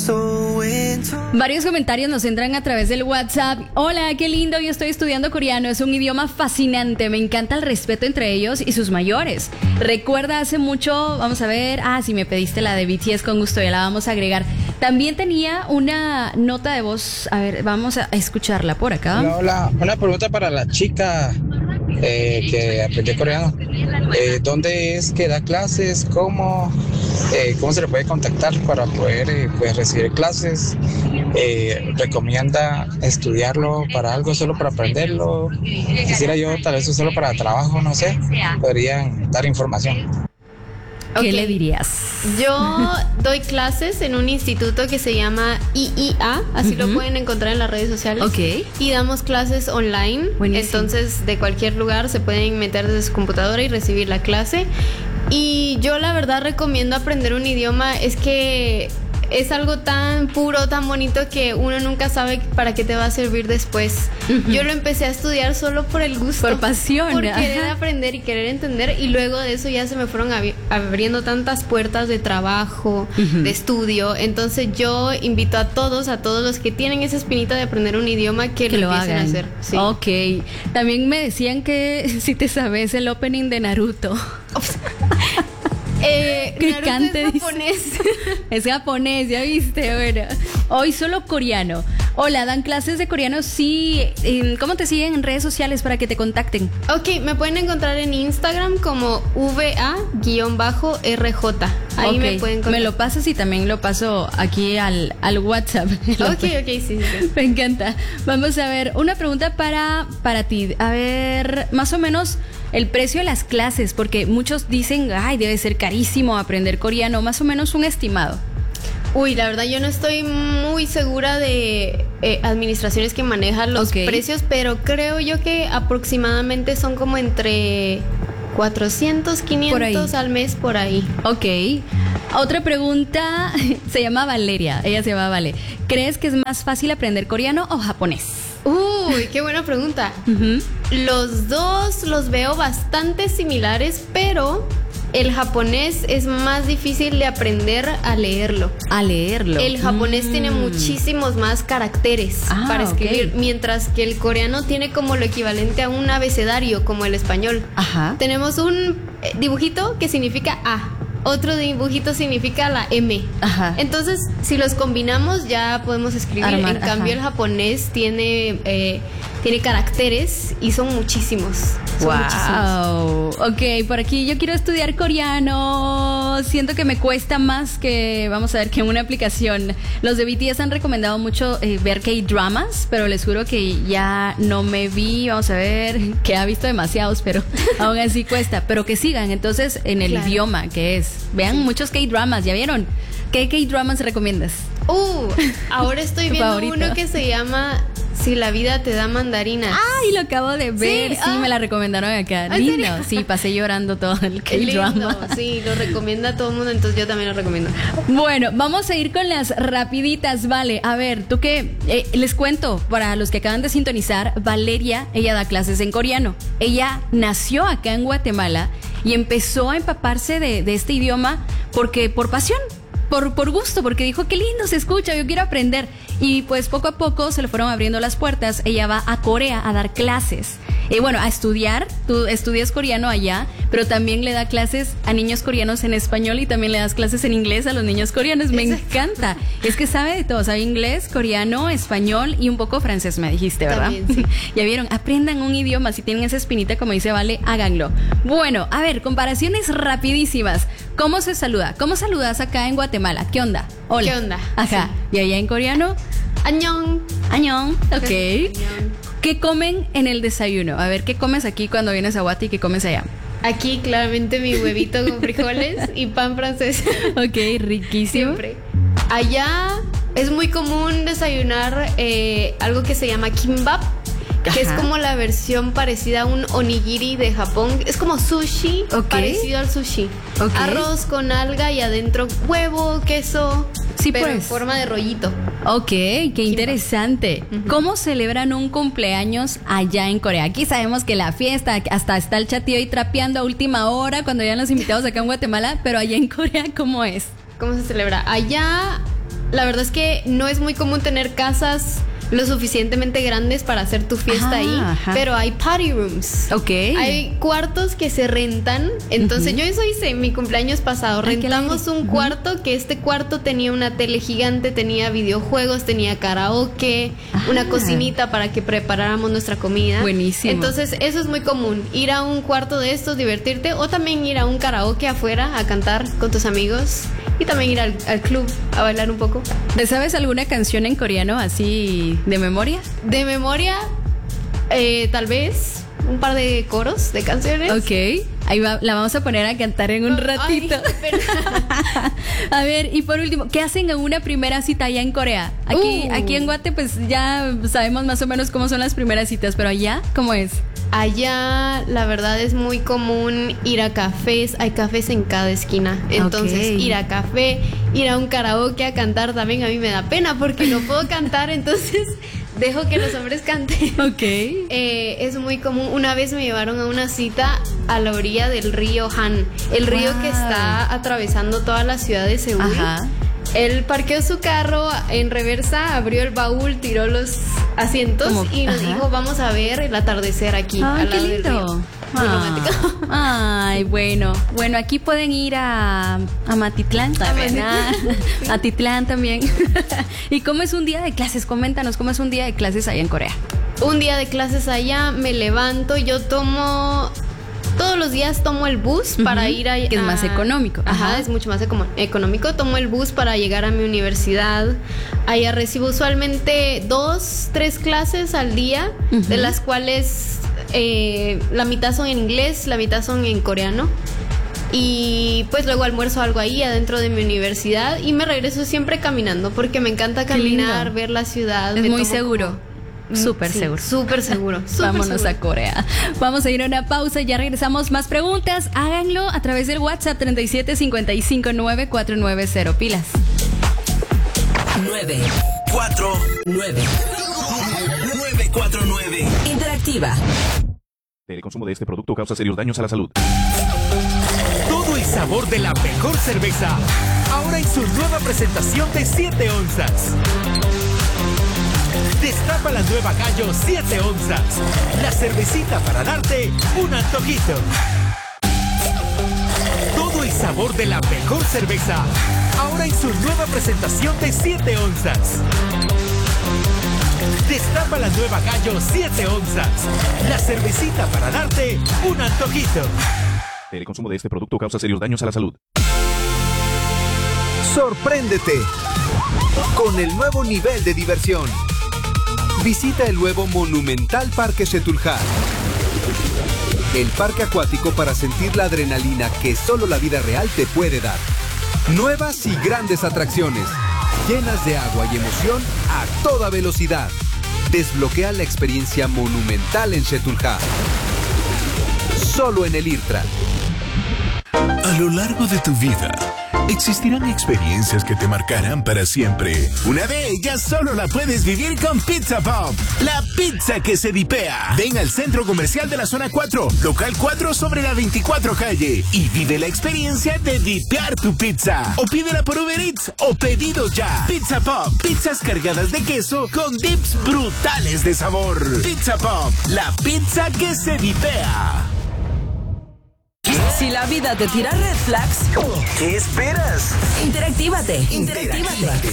Varios comentarios nos entran a través del WhatsApp. Hola, qué lindo, yo estoy estudiando coreano. Es un idioma fascinante. Me encanta el respeto entre ellos y sus mayores. Recuerda hace mucho, vamos a ver. Si me pediste la de BTS, con gusto, ya la vamos a agregar. También tenía una nota de voz. A ver, vamos a escucharla por acá. Hola, hola. Una pregunta para la chica que aprendió coreano. ¿Dónde es que da clases? ¿Cómo se le puede contactar para poder pues, recibir clases? ¿Recomienda estudiarlo para algo, solo para aprenderlo? Quisiera yo tal vez solo para trabajo, no sé. Podrían dar información. ¿Qué le dirías? Yo doy clases en un instituto que se llama IIA, así lo pueden encontrar en las redes sociales. Y damos clases online. Buenísimo. Entonces, de cualquier lugar se pueden meter desde su computadora y recibir la clase. Y yo la verdad recomiendo aprender un idioma, es que es algo tan puro, tan bonito que uno nunca sabe para qué te va a servir después. Yo lo empecé a estudiar solo por el gusto, por pasión, por querer aprender y querer entender, y luego de eso ya se me fueron abriendo tantas puertas de trabajo, de estudio. Entonces yo invito a todos los que tienen esa espinita de aprender un idioma que lo empiecen a hacer. Sí. Ok. También me decían que si te sabes el opening de Naruto. Naruto es japonés. Es japonés, ya viste. Bueno, hoy solo coreano. Hola, ¿dan clases de coreano? Sí. ¿Cómo te siguen en redes sociales para que te contacten? Ok, me pueden encontrar en Instagram como VA_RJ. Ahí me pueden contactar. Me lo pasas y también lo paso aquí al WhatsApp. Ok, sí. Me encanta. Vamos a ver, una pregunta para ti. A ver, más o menos el precio de las clases, porque muchos dicen, debe ser carísimo aprender coreano, más o menos un estimado. Uy, la verdad yo no estoy muy segura de administraciones que manejan los precios, pero creo yo que aproximadamente son como entre 400, 500 al mes, por ahí. Ok. Otra pregunta, se llama Valeria, ella se llama Vale. ¿Crees que es más fácil aprender coreano o japonés? Uy, qué buena pregunta. Los dos los veo bastante similares, pero el japonés es más difícil de aprender a leerlo. El japonés tiene muchísimos más caracteres para escribir, mientras que el coreano tiene como lo equivalente a un abecedario, como el español. Tenemos un dibujito que significa A. Otro dibujito significa la M. Entonces, si los combinamos, ya podemos escribir. En cambio, el japonés tiene caracteres y son muchísimos. Wow. Ok, por aquí yo quiero estudiar coreano. Siento que me cuesta más que, vamos a ver, que una aplicación. Los de BTS han recomendado mucho ver K-dramas, pero les juro que ya no me vi. Vamos a ver, que ha visto demasiados, pero aún así cuesta. Pero que sigan, entonces, en el idioma que es. Vean muchos K-dramas, ¿ya vieron? ¿Qué K-dramas recomiendas? Ahora estoy viendo uno que se llama Si la vida te da mandarinas. Lo acabo de ver. Sí, me la recomendaron acá. Lindo. Sí, pasé llorando todo el K-drama. Sí, lo recomienda a todo el mundo, entonces yo también lo recomiendo. Bueno, vamos a ir con las rapiditas, Vale. A ver, tú qué, les cuento, para los que acaban de sintonizar, Valeria, ella da clases en coreano. Ella nació acá en Guatemala y empezó a empaparse de este idioma por pasión. Por gusto, porque dijo, qué lindo se escucha, yo quiero aprender. Y pues poco a poco se le fueron abriendo las puertas. Ella va a Corea a dar clases. A estudiar. Tú estudias coreano allá, pero también le da clases a niños coreanos en español y también le das clases en inglés a los niños coreanos. Me encanta. Es que sabe de todo. Sabe inglés, coreano, español y un poco francés, me dijiste, ¿verdad? También, sí. Ya vieron, aprendan un idioma. Si tienen esa espinita, como dice Vale, háganlo. Bueno, a ver, comparaciones rapidísimas. ¿Cómo se saluda? ¿Cómo saludas acá en Guatemala? ¿Qué onda? Hola. ¿Qué onda? Ajá. Sí. ¿Y allá en coreano? Annyeong. Annyeong. Ok. Annyeong. ¿Qué comen en el desayuno? A ver, ¿qué comes aquí cuando vienes a Guate y qué comes allá? Aquí, claramente, mi huevito con frijoles y pan francés. Ok, riquísimo. Siempre. Allá es muy común desayunar algo que se llama kimbap, que es como la versión parecida a un onigiri de Japón. Es como sushi, parecido al sushi. Arroz con alga y adentro huevo, queso, pero en forma de rollito. Ok, qué interesante. ¿Cómo celebran un cumpleaños allá en Corea? Aquí sabemos que la fiesta, hasta está el chatío ahí trapeando a última hora cuando llegan los invitados acá en Guatemala, pero allá en Corea, ¿cómo es? ¿Cómo se celebra? Allá la verdad es que no es muy común tener casas lo suficientemente grandes para hacer tu fiesta ahí, pero hay party rooms. Ok. Hay cuartos que se rentan. Entonces yo eso hice en mi cumpleaños pasado. Rentamos un cuarto, que este cuarto tenía una tele gigante, tenía videojuegos, tenía karaoke, una cocinita para que preparáramos nuestra comida. Buenísimo. Entonces eso es muy común, ir a un cuarto de estos, divertirte, o también ir a un karaoke afuera a cantar con tus amigos, y también ir al club a bailar un poco. ¿Te sabes alguna canción en coreano así de memoria? De memoria, tal vez un par de coros de canciones. Ok, ahí va, la vamos a poner a cantar en un ratito. A ver, y por último, ¿qué hacen en una primera cita allá en Corea? Aquí en Guate pues ya sabemos más o menos cómo son las primeras citas, pero allá, ¿cómo es? Allá la verdad es muy común ir a cafés, hay cafés en cada esquina, entonces ir a café, ir a un karaoke a cantar también a mí me da pena porque no puedo cantar, entonces dejo que los hombres canten. Ok. Es muy común, una vez me llevaron a una cita a la orilla del río Han, el río que está atravesando toda la ciudad de Seúl. Él parqueó su carro en reversa, abrió el baúl, tiró los asientos y nos dijo, vamos a ver el atardecer aquí, al lado del río. Muy romántico. Ay, bueno, aquí pueden ir a Matitlán también. A Titlán también. ¿Y cómo es un día de clases? Coméntanos, ¿cómo es un día de clases allá en Corea? Un día de clases allá, me levanto, todos los días tomo el bus para ir a... Que es más económico. Es mucho más económico. Tomo el bus para llegar a mi universidad. Allá recibo usualmente 2-3 clases al día, de las cuales la mitad son en inglés, la mitad son en coreano. Y pues luego almuerzo algo ahí adentro de mi universidad y me regreso siempre caminando porque me encanta caminar, ver la ciudad. Es muy seguro. Súper seguro. Súper seguro. Vámonos a Corea. Vamos a ir a una pausa y ya regresamos. Más preguntas, háganlo a través del WhatsApp 37559490. Pilas. 949 Interactiva. El consumo de este producto causa serios daños a la salud. Todo el sabor de la mejor cerveza, ahora en su nueva presentación de 7 onzas. Destapa la nueva Gallo 7 onzas. La cervecita para darte un antojito. Todo el sabor de la mejor cerveza, ahora en su nueva presentación de 7 onzas. Destapa la nueva Gallo 7 onzas. La cervecita para darte un antojito. El consumo de este producto causa serios daños a la salud. Sorpréndete con el nuevo nivel de diversión. Visita el nuevo monumental Parque Shetulha. El parque acuático para sentir la adrenalina que solo la vida real te puede dar. Nuevas y grandes atracciones, llenas de agua y emoción a toda velocidad. Desbloquea la experiencia monumental en Shetulha. Solo en el IRTRA. A lo largo de tu vida, existirán experiencias que te marcarán para siempre. Una de ellas solo la puedes vivir con Pizza Pop, la pizza que se dipea. Ven al Centro Comercial de la Zona 4, local 4 sobre la 24 calle, y vive la experiencia de dipear tu pizza. O pídela por Uber Eats o pedido ya. Pizza Pop, pizzas cargadas de queso con dips brutales de sabor. Pizza Pop, la pizza que se dipea. Si la vida te tira red flags, ¿qué esperas? interactívate.